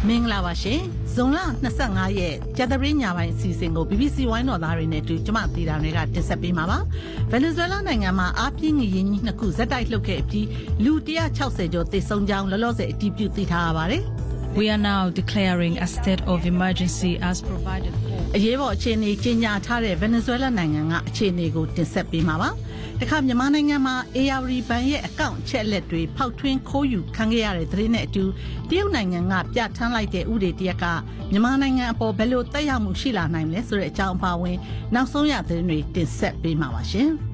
မင်္ဂလာပါရှင်ဇွန်လ25ရက်ကြာသပတေးညပိုင်းအစီအစဉ်ကို BBC ဝိုင်းတော်သားတွေနဲ့တူကျမတီတာတွေကတင်ဆက်ပေးမှာပါဗင်နီဇွဲလားနိုင်ငံမှာအားပြင်းငရင်ကြီးနှစ်ခုဇက်တိုက်လှုပ်ခဲ့ပြီးလူ160ကျော်သေဆုံးကြောင်းလောလောဆယ်အတည်ပြုသိထားရပါတယ် We are now declaring a state of emergency as provided for. အရေးပေါ်အခြေအနေကြီးညာထားတဲ့ဗင်နီဇွဲလားနိုင်ငံကအခြေအနေကိုတင်ဆက်ပေးမှာပါတခါမြန်မာနိုင်ငံမှာ ARD ဘဏ်ရဲ့အကောင့်ချက်လက်တွေဖောက်ထွင်းခိုးယူခံခဲ့ရတဲ့သတင်းနဲ့အတူတရုတ်နိုင်ငံကပြဋ္ဌာန်းလိုက်တဲ့ဥပဒေတရက်ကမြန်မာနိုင်ငံအပေါ်ဘယ်လိုသက်ရောက်မှုရှိလာနိုင်လဲဆိုတဲ့အကြောင်းအပါအဝင်နောက်ဆုံးရသတင်းတွေတင်ဆက်ပေးမှာပါရှင်။